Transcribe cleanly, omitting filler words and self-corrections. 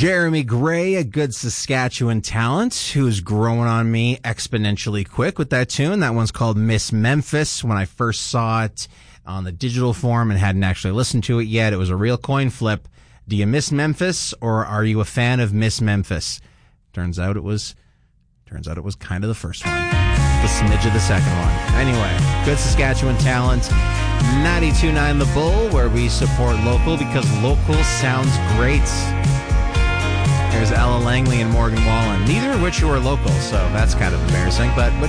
Jeremy Gray, a good Saskatchewan talent who's growing on me exponentially quick with that tune. That one's called Miss Memphis. When I first saw it on the digital form and hadn't actually listened to it yet, it was a real coin flip. Do you miss Memphis or are you a fan of Miss Memphis? Turns out it was kind of the first one. The smidge of the second one. Anyway, good Saskatchewan talent. 92.9 The Bull, where we support local because local sounds great. There's Ella Langley and Morgan Wallen, neither of which are local, so that's kind of embarrassing. But